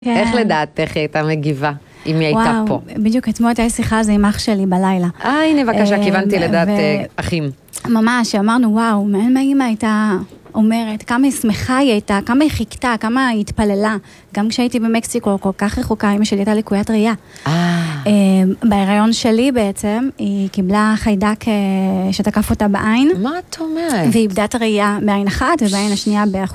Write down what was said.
איך לדעתך היא הייתה מגיבה, אם היא הייתה פה? וואו, בדיוק אתמול הייתה שיחה על זה עם אח שלי בלילה. הנה בבקשה, כיוונתי לדעת אחים. ממש, אמרנו, וואו, מעין מה אמא הייתה אומרת, כמה היא שמחה היא הייתה, כמה היא חיכתה, כמה היא התפללה. גם כשהייתי במקסיקו, כל כך רחוקה, אמא שלי הייתה לקוית ראייה. בהיריון שלי בעצם, היא קיבלה חיידק שתקף אותה בעין. מה את אומרת? והיא איבדה את הראייה בעין אחת, ובעין השנייה